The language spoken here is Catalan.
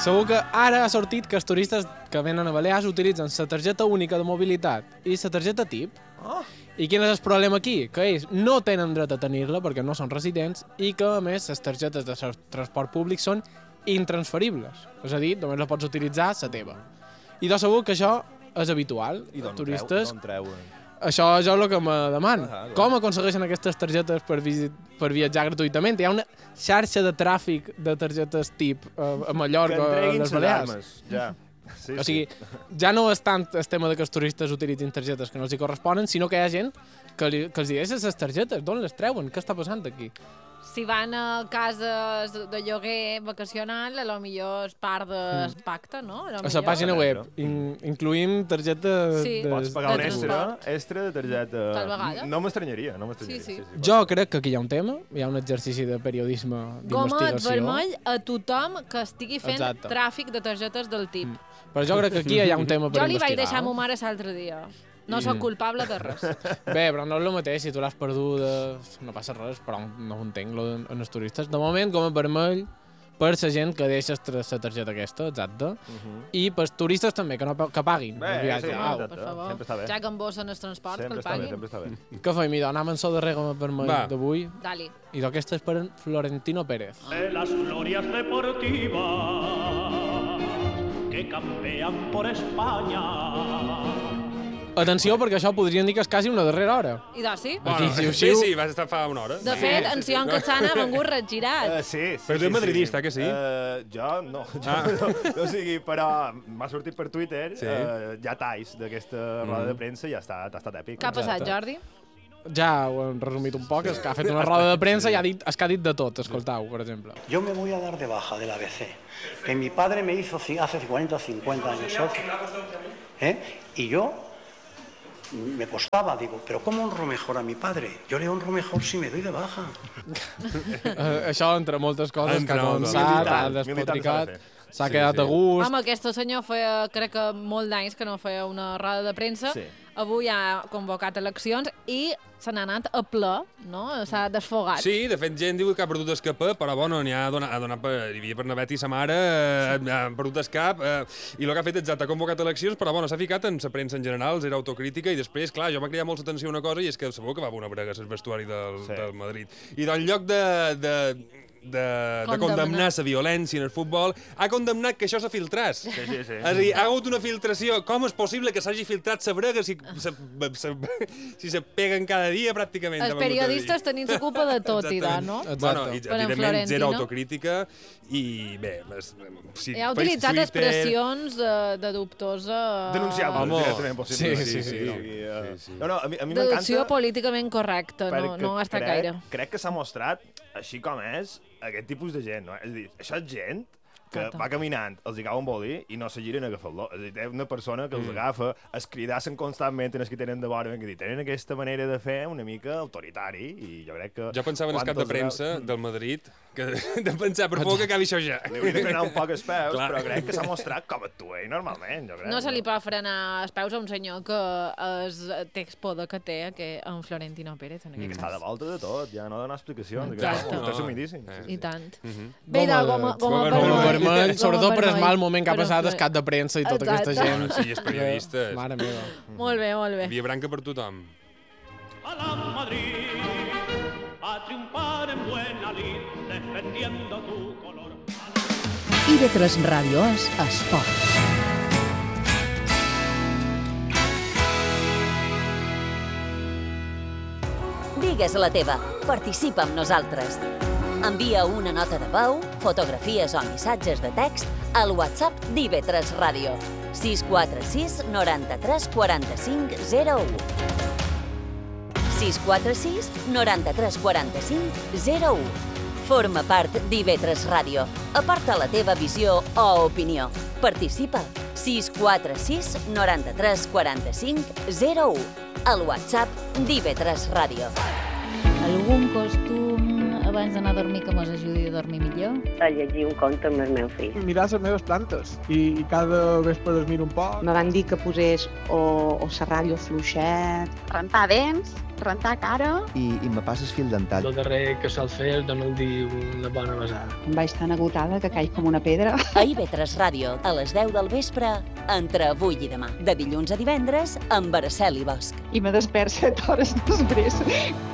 Segur que ara ha sortit que els turistes que venen a Balears utilitzen la targeta única de mobilitat i la targeta TIP. I quin és el problema aquí? Que ells no tenen dret a tenir-la perquè no són residents i que, a més, les targetes de transport públic són intransferibles. És a dir, només la pots utilitzar la teva. I de segur que això és habitual. I d'on turistes... treuen? Això és el que me deman. Com aconsegueixen aquestes targetes per viatjar gratuïtament? Hi ha una xarxa de tràfic de targetes TIP a Mallorca o a les Balears. Ja. Sí, o sigui, ja no és tant el tema de que els turistes utilitzin targetes que no els hi corresponen, sinó que hi ha gent que els deixa les targetes. D'on les treuen? Què està passant aquí? Si van a cases de lloguer vacacional, a lo millor és part del pacte, no? A la pàgina web incluïm targeta... Sí. Pots pagar un extra de targeta. Tal vegada. No m'estranyaria. Sí. Jo crec que aquí hi ha un tema, hi ha un exercici de periodisme d'investigació. Gomet vermell a tothom que estigui fent tràfic de targetes del TIP. Però jo crec que aquí hi ha un tema per investigar. Jo li vaig deixar a ma mare l'altre dia. No sóc culpable de res. Bé, però no és el mateix, si tu l'has perdut, no passa res, però no ho entenc, en els turistes. De moment, com a vermell, per la gent que deixa la targeta aquesta, exacte, i pels turistes també, que paguin el viatge. Per favor, ja que embossen el transport, que el paguin. Sempre està bé. Què fem, Ido? Anem en so darrer com a vermell d'avui? Dali. I d'aquesta és per Florentino Pérez. De las glorias deportivas que campean por España. Atenció, perquè això podrien dir que és quasi una darrera hora. I doncs sí? Sí, vas estar fa una hora. De fet, en Sion Catzana ha vengut regirat. Sí. Però tu ets madridista, que sí? Jo no. O sigui, però m'ha sortit per Twitter ja talls d'aquesta roda de premsa i ha estat èpic. Què ha passat, Jordi? Ja ho hem resumit un poc, és que ha fet una roda de premsa i ha dit que ha dit de tot, escoltau, per exemple. Yo me voy a dar de baja del ABC, que mi padre me hizo hace 40 o 50 años socio. Y yo me costaba, digo, pero ¿cómo honro mejor a mi padre? Yo le honro mejor si me doy de baja. Això, entre moltes coses, que ha començat, ha despotricat, s'ha quedat a gust... Home, aquest senyor feia, crec que molt d'anys que no feia una roda de premsa. Avui ha convocat eleccions i se n'ha anat a ple, no? S'ha desfogat. Sí, de fet, gent diu que ha perdut el cap, però bueno, n'hi ha donat per... Hi havia per Navet i sa mare, ha perdut el cap, i el que ha fet exacte, ha convocat eleccions, però bueno, s'ha ficat en la premsa en general, era autocrítica, i després, clar, jo m'ha cridat molta atenció a una cosa, i és que segur que va una brega el vestuari del Madrid. I en lloc de condemnar la violència en el futbol, ha condemnat que això se filtrés. Sí. És a dir, ha hagut una filtració. Com és possible que s'hagi filtrat la brega si se peguen cada dia, pràcticament? Els periodistes tenim la culpa de tot, Ida, no? Bueno, evidentment, zero autocrítica, i bé... Ha utilitzat expressions de dubtosa... Denunciable, directament possible. Sí. No, a mi m'encanta... Deducció políticament correcta, no ha estat gaire. Crec que s'ha mostrat, així com és, aquest tipus de gent, no? És a dir, això és gent que va caminant, els hi cau un boli i no se giren a agafar-lo. És a dir, és una persona que els agafa, es cridassen constantment en els que tenen de vora, que tenen aquesta manera de fer una mica autoritari, i jo crec que... Jo pensava en el cap de premsa del Madrid, que de pensar, per favor, que acabi això ja. Li hauria de frenar un poc els peus, però crec que s'ha mostrat com actua ell normalment, jo crec. No se li pot frenar els peus a un senyor que té poder que té en Florentino Pérez. Que està de volta de tot, ja no dona explicacions. Exacte. Està sumidíssim. I tant. Bé, vermell, sobretot per el mal moment que ha passat el cap de premsa i tota aquesta gent. Sí, és periodista. Mare meva. Molt bé. Via branca per tothom. A la Madrid, a triunfar en buena lid, defendiendo tu color. IB3 Ràdio és esport. Digues la teva. Participa amb nosaltres. Envia una nota de veu, fotografies o missatges de text al WhatsApp d'IB3 Ràdio. 646 93 45 01. 646 93 45 01. Forma part d'IB3 Ràdio. Aporta la teva visió o opinió. Participa. 646 93 45 01. Al WhatsApp d'IB3 Ràdio. Algun costum abans d'anar a dormir que mos ajudi a dormir millor? A llegir un conte amb el meu fill. Mirar les meves plantes i cada vespre les miro un poc. Me van dir que posés o serrallo fluixet, rentar dents, rentar cara... I me passes fil dental. El darrer que sol fer és donar-li una bona besada. Em vaig tan agotada que caig com una pedra. A IB3 Ràdio, a les 10 del vespre, entre avui i demà. De dilluns a divendres, amb Araceli Bosch. I me despert 7 hores després.